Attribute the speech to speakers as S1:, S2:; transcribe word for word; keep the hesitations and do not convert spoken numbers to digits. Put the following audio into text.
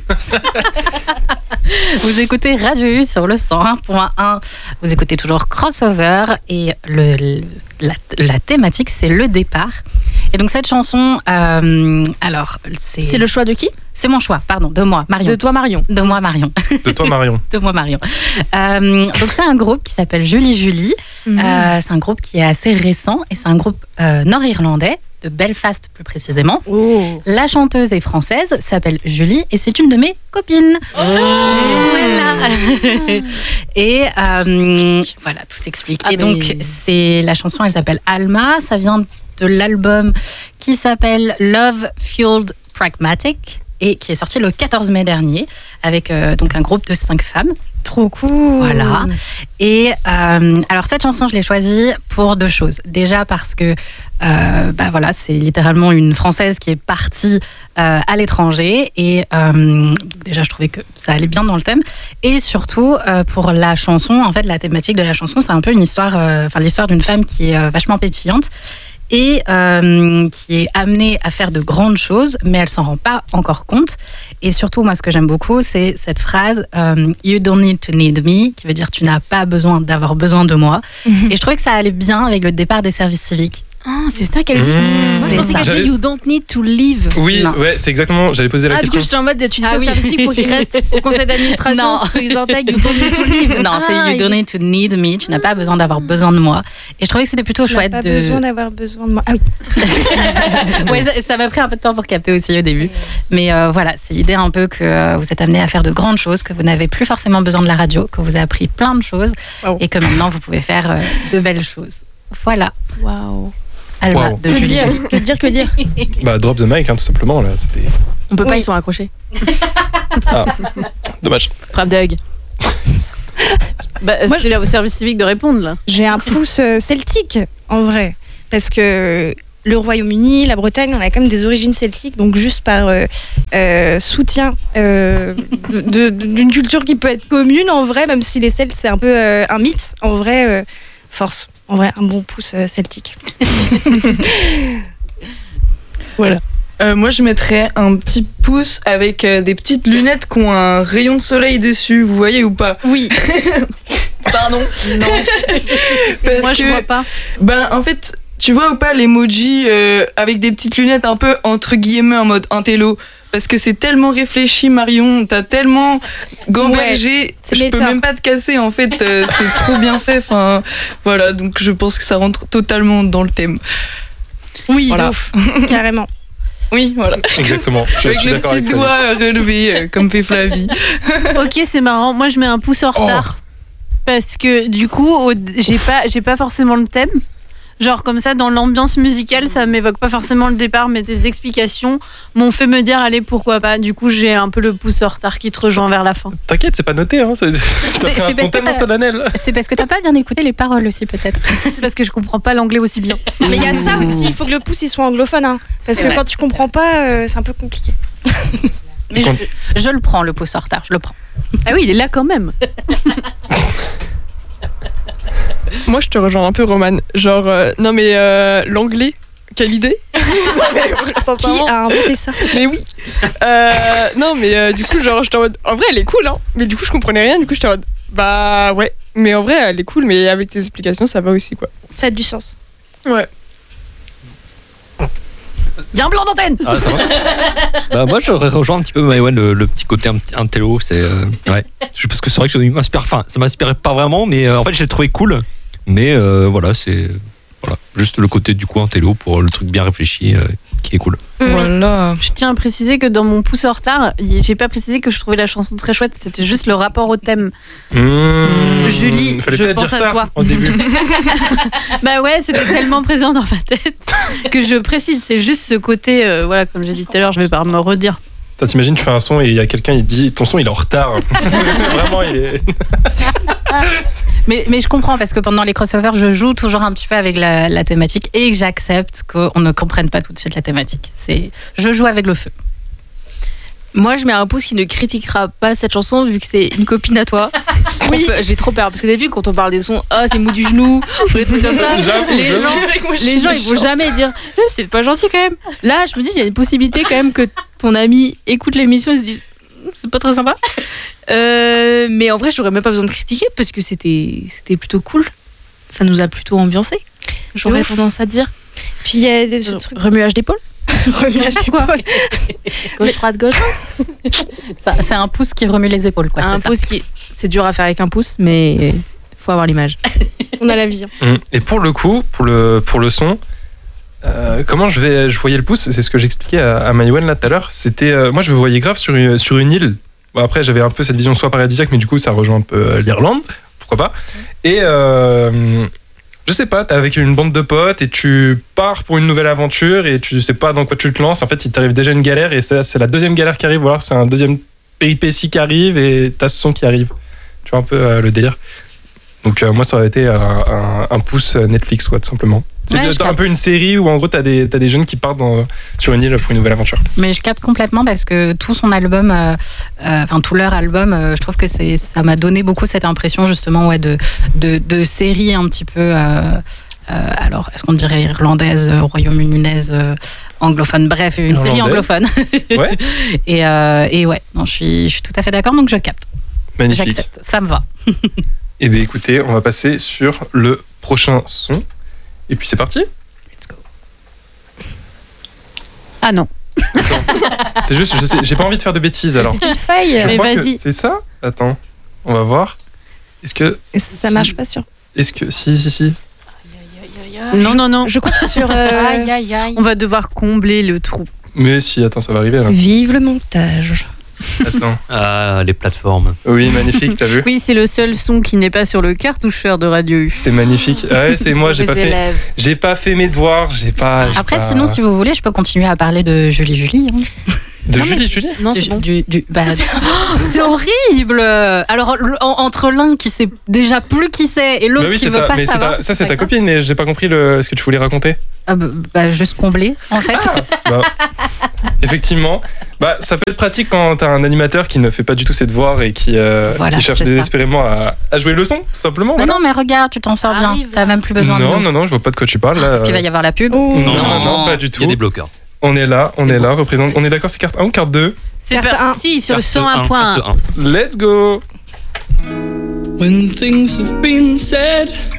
S1: Vous écoutez Radio U sur le cent un point un. Vous écoutez toujours Crossover et le, le, la, la thématique, c'est le départ. Et donc cette chanson, euh, alors c'est...
S2: C'est le choix de qui ?
S1: C'est mon choix, pardon, de moi, Marion.
S2: De toi, Marion.
S1: De moi, Marion.
S3: De toi, Marion.
S1: De moi, Marion. Euh, donc c'est un groupe qui s'appelle Julie Julie. Mmh. Euh, c'est un groupe qui est assez récent et c'est un groupe euh, nord-irlandais, de Belfast plus précisément.
S2: Oh.
S1: La chanteuse est française, s'appelle Julie et c'est une de mes copines. Oh. Voilà. Et euh, voilà, tout s'explique. Ah, et donc mais... c'est la chanson, elle s'appelle Alma. Ça vient de l'album qui s'appelle Love Fueled Pragmatic et qui est sorti le quatorze mai dernier avec euh, donc un groupe de cinq femmes.
S2: Trop cool.
S1: Voilà. Et euh, alors cette chanson, je l'ai choisie pour deux choses. Déjà parce que euh, bah voilà, c'est littéralement une Française qui est partie euh, à l'étranger et euh, déjà je trouvais que ça allait bien dans le thème. Et surtout euh, pour la chanson, en fait, la thématique de la chanson, c'est un peu une histoire, euh, enfin l'histoire d'une femme qui est euh, vachement pétillante et euh, qui est amenée à faire de grandes choses, mais elle s'en rend pas encore compte. Et surtout, moi, ce que j'aime beaucoup, c'est cette phrase euh, « You don't need to need me », qui veut dire « tu n'as pas besoin d'avoir besoin de moi mm-hmm. ». Et je trouvais que ça allait bien avec le départ des services civiques.
S2: Ah, c'est ça qu'elle dit. Mmh. Moi, je pensais qu'elle dit « You don't need to leave ».
S3: Oui, non. Ouais, c'est exactement, j'allais poser la
S2: ah,
S3: question.
S2: Ah, du coup, j'étais en mode, tu dis
S1: ah,
S2: ça
S1: oui.
S2: au service civique pour qu'ils restent au conseil d'administration,
S1: non.
S2: qu'ils intègrent « You don't need to leave ».
S1: Non,
S2: ah,
S1: c'est « You don't need to need me », tu n'as pas besoin d'avoir besoin de moi. Et je trouvais que c'était plutôt
S4: tu
S1: chouette
S4: n'as pas
S1: de...
S4: besoin d'avoir besoin de moi. Ah oui.
S1: Ouais, ça, ça m'a pris un peu de temps pour capter aussi au début. Mais euh, voilà, c'est l'idée un peu que vous êtes amené à faire de grandes choses, que vous n'avez plus forcément besoin de la radio, que vous avez appris plein de choses
S4: wow.
S1: et que maintenant vous pouvez faire euh, de belles choses. Voilà.
S2: Waouh.
S1: Alma
S3: wow.
S1: de
S4: que
S1: Julie.
S4: Dire, que dire, que dire
S3: Bah, drop the mic, hein, tout simplement. Là, c'était...
S2: On peut pas,
S4: oui.
S2: ils sont accrochés.
S3: Ah, dommage.
S2: Brave Doug.
S5: Bah,
S4: Moi,
S5: c'est là au service civique de répondre, là.
S4: J'ai un pouce euh, celtique, en vrai. Parce que le Royaume-Uni, la Bretagne, on a quand même des origines celtiques. Donc, juste par euh, euh, soutien euh, de, de, d'une culture qui peut être commune, en vrai, même si les Celtes, c'est un peu euh, un mythe, en vrai, euh, force. En vrai, un bon pouce euh, celtique.
S6: Voilà. Euh, moi, je mettrais un petit pouce avec euh, des petites lunettes qui ont un rayon de soleil dessus. Vous voyez ou pas ?
S4: Oui.
S6: Pardon.
S5: Non.
S6: Parce
S5: Moi, je
S6: que,
S5: vois pas.
S6: Ben, en fait, tu vois ou pas l'emoji euh, avec des petites lunettes un peu entre guillemets en mode intello ? Parce que c'est tellement réfléchi, Marion, t'as tellement gambergé,
S4: ouais, c'est
S6: je
S4: méta.
S6: peux même pas te casser, en fait, euh, c'est trop bien fait. Enfin, voilà, donc je pense que ça rentre totalement dans le thème.
S4: Oui,
S6: voilà.
S4: de ouf, carrément.
S6: Oui, voilà.
S3: Exactement. Je
S6: avec
S3: suis
S6: le
S3: d'accord
S6: petit
S3: avec
S6: doigt relevé, euh, comme fait Flavie.
S5: Ok, c'est marrant. Moi, je mets un pouce en retard. Oh. Parce que du coup, au... j'ai pas, j'ai pas forcément le thème. Genre comme ça, dans l'ambiance musicale, ça m'évoque pas forcément le départ, mais tes explications m'ont fait me dire, allez, pourquoi pas. Du coup, j'ai un peu le pouce en retard qui te rejoint vers la fin.
S3: T'inquiète, c'est pas noté, hein. C'est,
S1: c'est,
S3: c'est un ton tellement solennel.
S1: C'est parce que t'as pas bien écouté les paroles aussi, peut-être.
S5: C'est parce que je comprends pas l'anglais aussi bien.
S4: Mais il y a ça aussi, il faut que le pouce il soit anglophone, hein, parce
S1: c'est
S4: que
S1: vrai.
S4: quand tu comprends pas, euh, c'est un peu compliqué.
S1: Mais je, je le prends, le pouce en retard, je le prends.
S5: Ah oui, il est là quand même.
S7: Moi, je te rejoins un peu, Romane. Genre, euh, non mais euh, l'anglais, quelle idée.
S4: Qui a inventé ça?
S7: Mais oui. Euh, non, mais euh, du coup, genre, j'étais en mode. En vrai, elle est cool, hein. Mais du coup, je comprenais rien. Du coup, j'étais en mode. Bah ouais. Mais en vrai, elle est cool. Mais avec tes explications, ça va aussi, quoi.
S4: Ça a du sens.
S7: Ouais.
S5: Il y a un blanc d'antenne.
S8: Ah, ça va. Bah, moi, j'aurais rejoint un petit peu ouais, ouais, le, le petit côté un, un télo. C'est, euh, ouais. Parce que c'est vrai que ça m'inspire. Enfin, ça m'inspirait pas vraiment. Mais euh, en fait, j'ai trouvé cool. Mais euh, voilà, c'est. Voilà. Juste le côté du coup un télo pour le truc bien réfléchi euh, qui est cool.
S6: Voilà.
S5: Je tiens à préciser que dans mon pouce en retard, j'ai pas précisé que je trouvais la chanson très chouette, c'était juste le rapport au thème.
S3: Mmh,
S5: Julie,
S3: fallait
S5: je
S3: peut-être
S5: pense
S3: dire
S5: à
S3: ça
S5: toi.
S3: Au début.
S5: Bah ouais, c'était tellement présent dans ma tête que je précise, c'est juste ce côté, euh, voilà, comme j'ai dit tout à l'heure, je vais pas me redire.
S3: T'as, t'imagines, tu fais un son et il y a quelqu'un, il dit ton son il est en retard. Vraiment, il est.
S1: Mais, mais je comprends parce que pendant les crossovers, je joue toujours un petit peu avec la, la thématique et que j'accepte qu'on ne comprenne pas tout de suite la thématique. C'est, je joue avec le feu.
S2: Moi, je mets un pouce qui ne critiquera pas cette chanson vu que c'est une copine à toi. Oui. J'ai trop peur parce que d'habitude, quand on parle des sons, ah, c'est mou du genou, ou des trucs comme ça,
S3: J'avoue,
S2: les
S3: j'avoue.
S2: gens, les gens ils vont jamais dire eh, c'est pas gentil quand même. Là, je me dis, il y a une possibilité quand même que ton ami écoute l'émission et se dise c'est pas très sympa. Euh, mais en vrai, j'aurais même pas besoin de critiquer parce que c'était, c'était plutôt cool. Ça nous a plutôt ambiancé. J'aurais
S4: Ouf.
S2: tendance à dire.
S4: Puis il y a des ce
S2: Euh,
S4: truc.
S2: Remuage d'épaule.
S4: Remuage d'épaule.
S2: Gauche, droite, gauche.
S1: Ça, c'est un pouce qui remue les épaules, quoi.
S2: un
S1: c'est ça.
S2: pouce qui. C'est dur à faire avec un pouce, mais faut avoir l'image.
S4: On a la vision.
S3: Hum. Et pour le coup, pour le, pour le son, euh, comment je, vais, je voyais le pouce, c'est ce que j'expliquais à, à Maïwen là tout à l'heure. C'était, euh, moi, je me voyais grave sur une, sur une île. Bon, après, j'avais un peu cette vision soit paradisiaque, mais du coup, ça rejoint un peu euh, l'Irlande. Pourquoi pas. Et euh, je sais pas, t'es avec une bande de potes et tu pars pour une nouvelle aventure et tu sais pas dans quoi tu te lances. En fait, il t'arrive déjà une galère et c'est, c'est la deuxième galère qui arrive. Ou alors, c'est un deuxième péripétie qui arrive et t'as ce son qui arrive. Tu vois un peu euh, le délire. Donc euh, moi ça aurait été un, un, un pouce Netflix, quoi, tout simplement. C'est
S1: Ouais, je
S3: t'as un
S1: capte.
S3: peu une série où en gros t'as des, t'as des jeunes qui partent dans, sur une île pour une nouvelle aventure.
S1: Mais je capte complètement parce que tout son album, euh, euh, enfin tout leur album, euh, je trouve que c'est, ça m'a donné beaucoup cette impression justement ouais, de, de, de série un petit peu. Euh, euh, alors, est-ce qu'on dirait irlandaise, euh, royaume-uninaise, euh, anglophone, bref, une série
S3: Irlandaise.
S1: anglophone.
S3: Ouais.
S1: et, euh, et ouais, non, je suis, je suis tout à fait d'accord, donc je capte.
S3: Magnifique.
S1: J'accepte, ça me va.
S3: Et bien écoutez, on va passer sur le prochain son. Et puis c'est parti.
S5: Ah non.
S3: C'est juste, je sais, j'ai pas envie de faire de bêtises alors.
S4: C'est une faille.
S3: Je
S5: Mais
S3: crois que
S5: vas-y.
S3: c'est ça. Attends, on va voir. Est-ce que,
S4: Ça
S3: Si.
S4: marche pas sur.
S3: est-ce que, si, si, si.
S5: Non, non, non.
S4: Je compte sur. euh,
S2: Aïe, aïe, aïe.
S5: On va devoir combler le trou.
S3: Mais si, attends, ça va arriver là.
S4: Vive le montage.
S3: Attends.
S8: Ah, les plateformes.
S3: Oui, magnifique, t'as vu?
S5: Oui, c'est le seul son qui n'est pas sur le cartoucheur de Radio U.
S3: C'est magnifique. Ouais, c'est moi, j'ai
S2: Mauvais
S3: pas fait,
S2: élève.
S3: j'ai pas fait mes devoirs, j'ai pas. j'ai
S1: Après,
S3: pas-
S1: sinon, si vous voulez, je peux continuer à parler de Julie Julie. hein.
S3: De
S1: Non, mais
S3: Julie,
S1: c'est-
S3: Julie.
S2: Non, c'est
S1: Du-
S2: bon.
S1: du- du- bah, Oh, c'est horrible. Alors le- en- entre l'un qui sait déjà plus qui c'est et l'autre
S3: Bah oui,
S1: qui
S3: c'est
S1: veut
S3: ta-
S1: pas
S3: mais c'est
S1: savoir.
S3: ta- ça c'est ta
S1: pas grave.
S3: copine et j'ai pas compris le, ce que tu voulais raconter.
S1: Ah, bah, bah, juste combler en fait.
S3: Bah, effectivement, bah, ça peut être pratique quand t'as un animateur qui ne fait pas du tout ses devoirs et qui, euh,
S1: Voilà,
S3: qui cherche
S1: c'est ça.
S3: désespérément à, à jouer le son, tout simplement.
S1: Mais
S3: voilà.
S1: non, mais regarde, tu t'en sors bien.
S2: Arrive.
S1: T'as même plus besoin de
S3: non,
S1: nous.
S3: non, non, je vois pas de quoi tu parles. Là,
S1: Parce qu'il va
S3: euh,
S1: y avoir la pub.
S4: Oh.
S3: non, non, non,
S1: Non.
S3: pas du
S8: Il y
S3: tout.
S8: a des bloqueurs.
S3: On est là, on
S1: C'est
S3: est
S1: bon.
S3: là, représente. On est d'accord, c'est carte un ou carte deux?
S5: C'est
S4: Carte
S5: parti sur le
S8: Carte
S5: cent un
S8: un,
S5: point un.
S8: carte un.
S3: Let's go!
S9: When things have been said